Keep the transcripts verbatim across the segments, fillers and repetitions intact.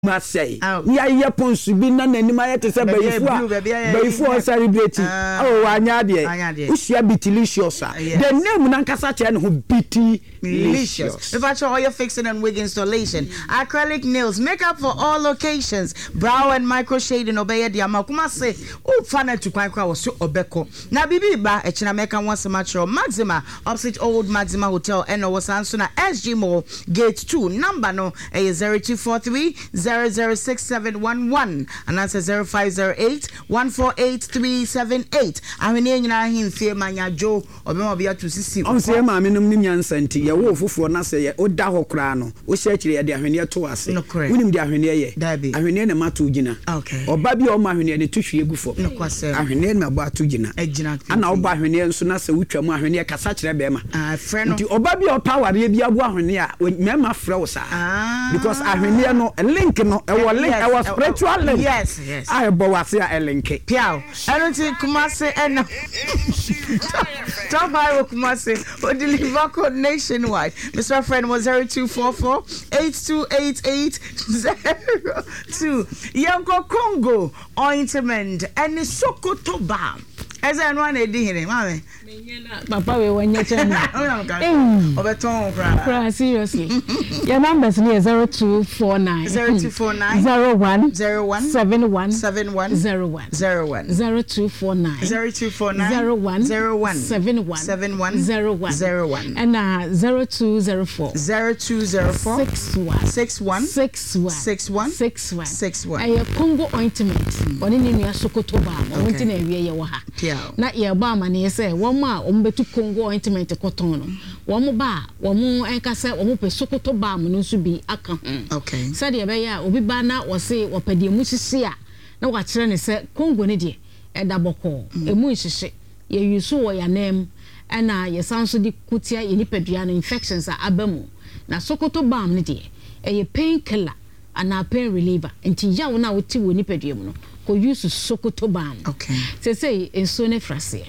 say ya ye ponsu bi na nanim ayete se bayifu a bayifu on celebrate oh anya de usia bitilicious the name na nkasa che ne ho bitilicious. If I show all your fixing and wig installation, acrylic nails, makeup for all occasions, brow and micro shading obey the amakuma say oh fana to kwan kwa so obeko na bibi ba e china meka once matro Maxima opposite Old Maxima Hotel and was answer na S G Mall gate two number no e zero two four three zero zero six seven one one and answer zero five zero eight one four eight three seven eight. Ahwene nyina himfie manyajo obema bia to sisi on say ma menom nim nyansanti ye wo fofo na say ye oda ho kra no wo hye kire ye de ahwene to ase wonim de ahwene ye ahwene ne mato gina oba bi o ma ahwene ne tuhwe gufo ahwene ne ba to gina ana oba ahwene nso na say wutwa mu ahwene kasa kire be ma nti oba bi o power ye bi abu ahwene a mema frɛ wo sa because ahwene no link no e wo link e wo spiritual link yes yes I bo wase a link piao enoti Kumasi and top high Kumasi or deliver code nationwide. Mister Friend was zero two four four eight two eight eight zero two. Yanko Congo ointment and Sokoto balm. As I know, I did it, Mammy. Papa, we want you to know. Overton, cry seriously. Your numbers near zero two four nine zero two four nine zero one zero one seven one seven one zero one zero one zero two four nine zero two four nine zero one zero one seven one seven one zero one zero one and uh zero two zero four zero two zero four six one six one six one six one six one six one. A Congo ointment. One in your Sokoto balm. One in a way you ha. Na ye ba ma na say one ma o mbetu Congo ointment cotton no one ba one mo enka say one pe Sokoto balm no so bi aka ho okay said ye be ya obi ba na wo say wo pade mu sisi a na wa kire ne say Congo ne de e da boko emu nhihye ye yusu wo ya nem na ye sanso di kutia ye nipadua no infections a abamu na Sokoto balm ne de e painkiller and pain reliever enti ya wo na wo ti wo nipadua mu no ko use Sokoto balm okay say say enso ne frase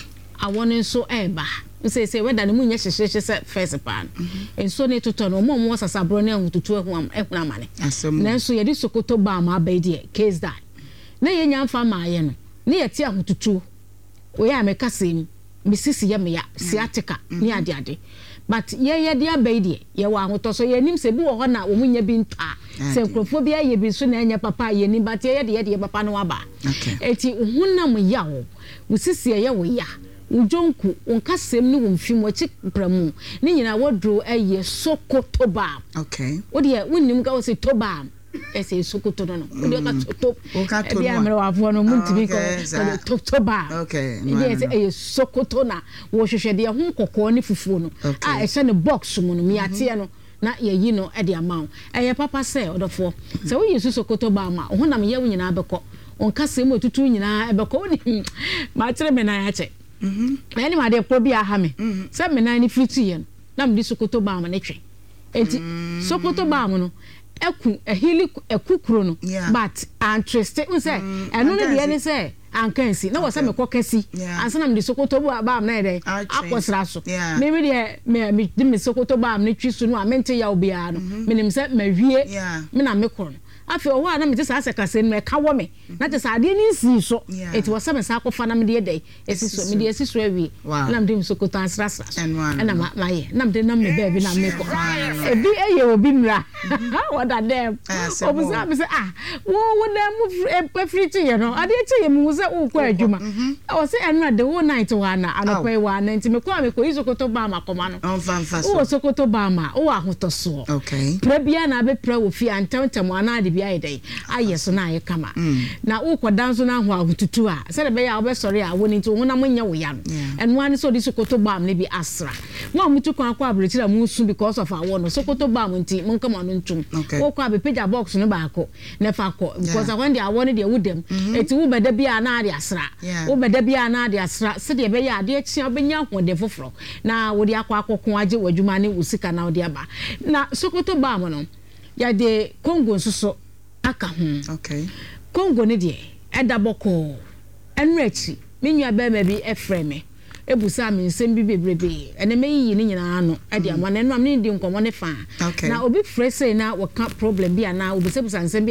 I want enso eba say say whether the munye hyehyehye say first pan enso ne toto no mo mo sasabro na hututu ehun ehun amane na enso ye di Sokoto balm abedi case that na ye nyamfa maaye no na ye ti ahututu we ya meka sem misisi ye me ya sciatica ni ade ade but ye ye dia abedi ye wa ahoto so ye nim se bi wo ho na wo munya bi nta se nkrofo bi aye bi so na anya papa ye ni but ye ye de papa no aba eti hunam ya wo musisi ye wo ya ujonku unkasem ni wumfim wachi pramu ni nyina wodro aye Sokoto balm okay wo de wonnim ga wo se to balm ese Sokoto no wo de ka to to bi amre wa afo no muntimi ko to balm okay yes aye Sokoto na wo hwehwe de ho kokko ni fufuo no a e hye ne box mu no mi ate no na ye yi no e de amaw eye papa say odofo se wo yesu Sokoto balm a ho na me ye wo nyina abekọ unkasem otutu nyina ebekọ woni ma kire me na ya che mhm eni ma de ko bi aha me se me na ni friti ye na me di Sokoto balm na twe enti Sokoto balm no eku ehili ekukuro no but antreste un say enu ne de ne say ankansi na wo say me kokasi ansa na me di Sokoto balm na de akosra so me me de me me di me Sokoto balm na twi so no amente ya obi a no me nim say ma wie me na me koro afi o wa na me tisa sekase no e ka wo me na tisa ade ni nsi so eti wo se me sa kofa na me de dey esi so me de esi so awie na me de Sokoto ansra sra na ma ma ye na me de na me baby na me ko e bi eye obi mra what are them obi say me say ah wo wo dem e friti ye no ade eche ye mu se wo kwa adwuma o se enu de wo night wa na anopai wa na nti me ko me ko Sokoto balm akoma no on fan fast wo Sokoto balm wo ahotoso okay prebia na be pre wo fi antantem ana de bia yedai aye so na aye kama na ukodan so na ho ahututu a se be ya obesori a woni nti ho na munya wo ya no eno ani so di Sokoto balm ne bi asra mo amutu kwa kwa abretira mu su because of our no Sokoto balm nti mon kama no ntum wo kwa be page box no ba ko ne fa ko because when they are one dey wudem eti wo beda bia na ade asra wo beda bia na ade asra se de be ya ade akia obenya ho de foforo na wo de akwa akoko age wadwuma ne usika na wo de aba na Sokoto balm no ya de Congo nso aka ho okay Congo ne de edaboko enrechi menua be ma bi efreme ebusa me nsem bi bebrebe ene me yi ni nyina no e de ama na no am ni di nkomo ne fa na obi frɛ sei na wo ka problem bi ana obusa busa nsem